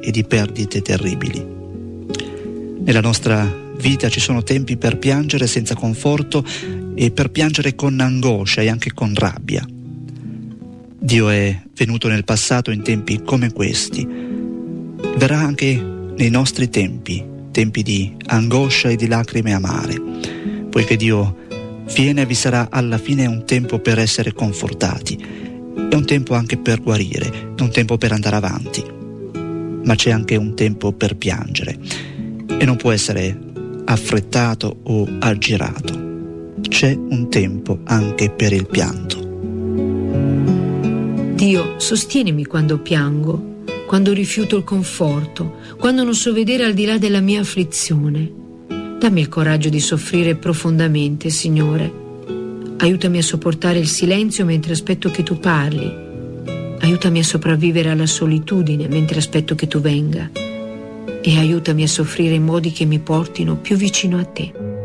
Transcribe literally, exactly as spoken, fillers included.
e di perdite terribili. Nella nostra vita ci sono tempi per piangere senza conforto e per piangere con angoscia e anche con rabbia. Dio è venuto nel passato in tempi come questi. Verrà anche nei nostri tempi, tempi di angoscia e di lacrime amare. Poiché Dio viene, vi sarà alla fine un tempo per essere confortati, è un tempo anche per guarire, è un tempo per andare avanti, ma c'è anche un tempo per piangere e non può essere affrettato o aggirato. C'è un tempo anche per il pianto. Dio, sostienimi quando piango, quando rifiuto il conforto, quando non so vedere al di là della mia afflizione. Dammi il coraggio di soffrire profondamente, Signore. Aiutami a sopportare il silenzio mentre aspetto che tu parli. Aiutami a sopravvivere alla solitudine mentre aspetto che tu venga. E aiutami a soffrire in modi che mi portino più vicino a te.